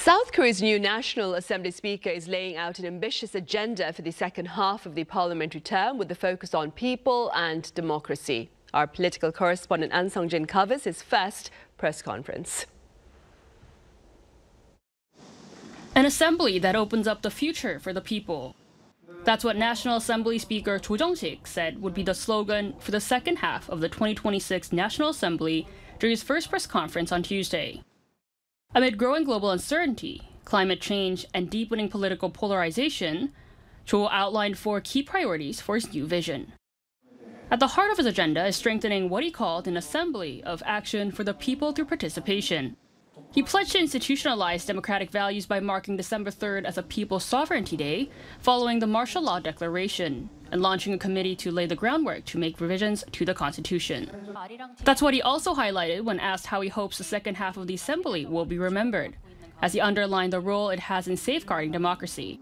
South Korea's new National Assembly Speaker is laying out an ambitious agenda for the second half of the parliamentary term with the focus on people and democracy. Our political correspondent An Sung-jin covers his first press conference. An assembly that opens up the future for the people. That's what National Assembly Speaker Cho Jung-sik said would be the slogan for the second half of the 2026 National Assembly during his first press conference on Tuesday. Amid growing global uncertainty, climate change, and deepening political polarization, Cho outlined 4 key priorities for his new vision. At the heart of his agenda is strengthening what he called an assembly of action for the people through participation. He pledged to institutionalize democratic values by marking December 3rd as a People's Sovereignty Day, following the Martial Law Declaration, and launching a committee to lay the groundwork to make revisions to the Constitution. That's what he also highlighted when asked how he hopes the second half of the Assembly will be remembered, as he underlined the role it has in safeguarding democracy.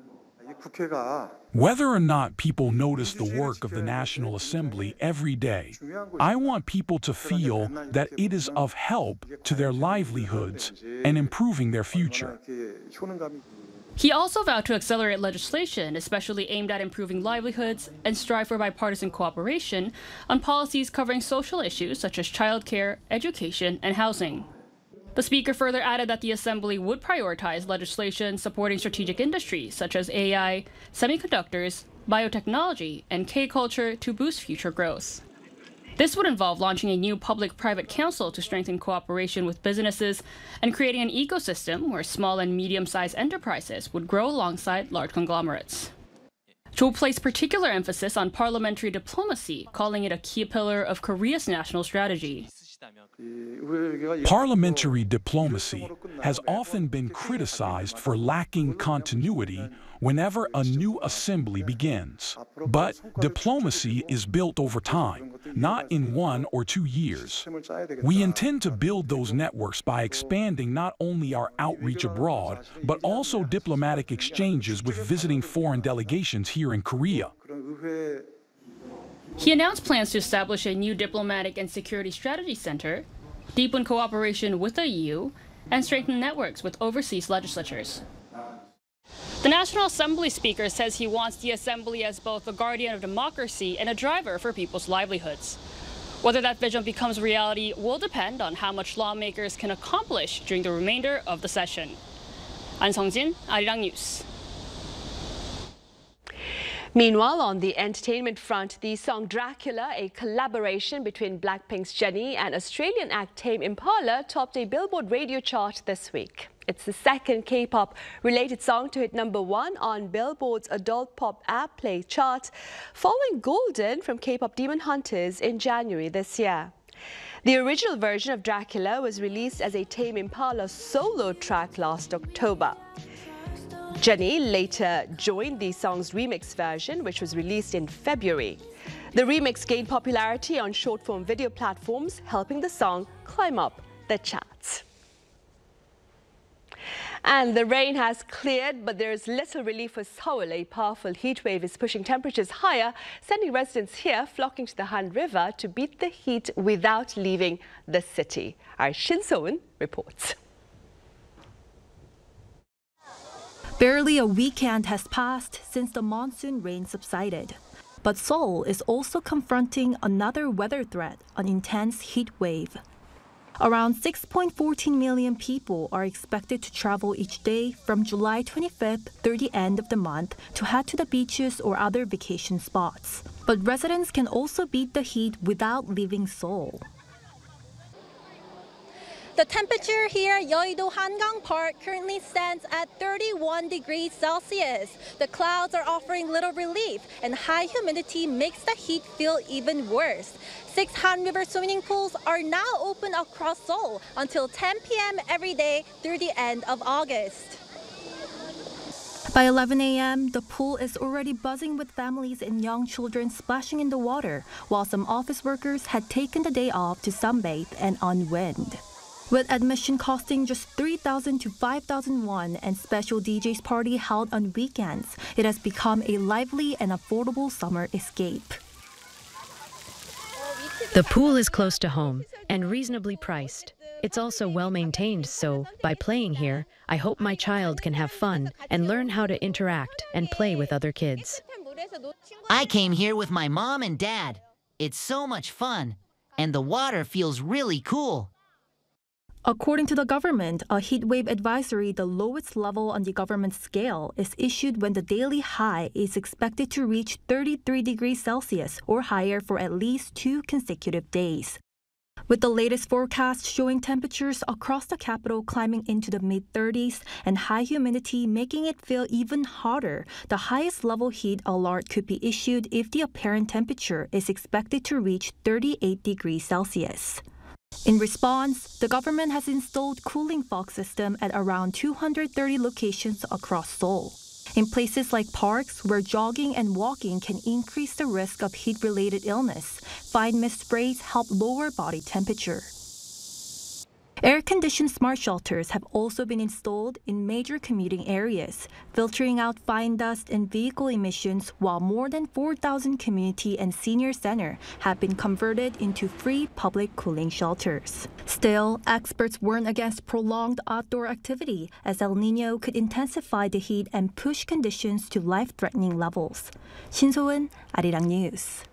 Whether or not people notice the work of the National Assembly every day, I want people to feel that it is of help to their livelihoods and improving their future. He also vowed to accelerate legislation, especially aimed at improving livelihoods, and strive for bipartisan cooperation on policies covering social issues such as childcare, education, and housing. The speaker further added that the assembly would prioritize legislation supporting strategic industries such as AI, semiconductors, biotechnology, and K-culture to boost future growth. This would involve launching a new public-private council to strengthen cooperation with businesses and creating an ecosystem where small and medium-sized enterprises would grow alongside large conglomerates. Cho placed particular emphasis on parliamentary diplomacy, calling it a key pillar of Korea's national strategy. Parliamentary diplomacy has often been criticized for lacking continuity whenever a new assembly begins. But diplomacy is built over time, not in 1 or 2 years. We intend to build those networks by expanding not only our outreach abroad, but also diplomatic exchanges with visiting foreign delegations here in Korea. He announced plans to establish a new diplomatic and security strategy center, deepen cooperation with the EU, and strengthen networks with overseas legislatures. The National Assembly Speaker says he wants the Assembly as both a guardian of democracy and a driver for people's livelihoods. Whether that vision becomes reality will depend on how much lawmakers can accomplish during the remainder of the session. An Sung-jin, Arirang News. Meanwhile, on the entertainment front, the song Dracula, a collaboration between Blackpink's Jennie and Australian act Tame Impala, topped a Billboard radio chart this week. It's the second K-pop related song to hit #1 on Billboard's adult pop airplay chart, following Golden from K-pop Demon Hunters in January this year. The original version of Dracula was released as a Tame Impala solo track last October. Jennie later joined the song's remix version, which was released in February. The remix gained popularity on short-form video platforms, helping the song climb up the charts. And the rain has cleared, but there is little relief for Seoul. A powerful heat wave is pushing temperatures higher, sending residents here flocking to the Han River to beat the heat without leaving the city. Our Shin So-eun reports. Barely a weekend has passed since the monsoon rain subsided. But Seoul is also confronting another weather threat, an intense heat wave. Around 6.14 million people are expected to travel each day from July 25th through the end of the month to head to the beaches or other vacation spots. But residents can also beat the heat without leaving Seoul. The temperature here at Yeouido Hangang Park currently stands at 31 degrees Celsius. The clouds are offering little relief, and high humidity makes the heat feel even worse. 6 Han River swimming pools are now open across Seoul until 10 p.m. every day through the end of August. By 11 a.m., the pool is already buzzing with families and young children splashing in the water, while some office workers had taken the day off to sunbathe and unwind. With admission costing just 3,000 to 5,000 won and special DJs party held on weekends, it has become a lively and affordable summer escape. The pool is close to home and reasonably priced. It's also well maintained, so by playing here, I hope my child can have fun and learn how to interact and play with other kids. I came here with my mom and dad. It's so much fun, and the water feels really cool. According to the government, a heat wave advisory, the lowest level on the government scale, is issued when the daily high is expected to reach 33 degrees Celsius or higher for at least 2 consecutive days. With the latest forecast showing temperatures across the capital climbing into the mid-30s and high humidity making it feel even hotter, the highest level heat alert could be issued if the apparent temperature is expected to reach 38 degrees Celsius. In response, the government has installed cooling fog system at around 230 locations across Seoul. In places like parks where jogging and walking can increase the risk of heat-related illness, fine mist sprays help lower body temperature. Air-conditioned smart shelters have also been installed in major commuting areas, filtering out fine dust and vehicle emissions, while more than 4,000 community and senior centers have been converted into free public cooling shelters. Still, experts warn against prolonged outdoor activity, as El Niño could intensify the heat and push conditions to life-threatening levels. Shin So-eun, Arirang News.